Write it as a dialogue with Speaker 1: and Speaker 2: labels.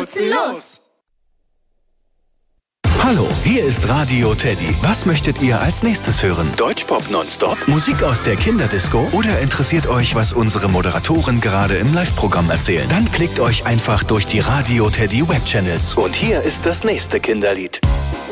Speaker 1: putzen los!
Speaker 2: Hallo, hier ist Radio Teddy. Was möchtet ihr als nächstes hören? Deutschpop nonstop? Musik aus der Kinderdisco? Oder interessiert euch, was unsere Moderatoren gerade im Live-Programm erzählen? Dann klickt euch einfach durch die Radio Teddy Webchannels. Und hier ist das nächste Kinderlied.